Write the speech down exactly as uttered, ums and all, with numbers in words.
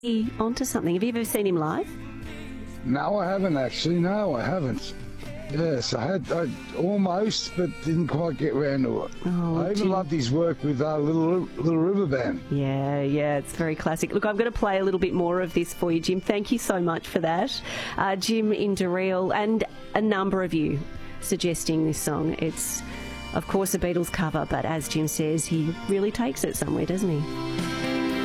He onto something. Have you ever seen him live? No, I haven't actually. No, I haven't. Yes, I had I, almost, but didn't quite get round to it. Oh, I even Jim. loved his work with uh, Little Little River Band. Yeah, yeah, it's very classic. Look, I'm going to play a little bit more of this for you, Jim. Thank you so much for that. Uh, Jim in Doreel, and a number of you suggesting this song. It's, of course, a Beatles cover, but as Jim says, he really takes it somewhere, doesn't he?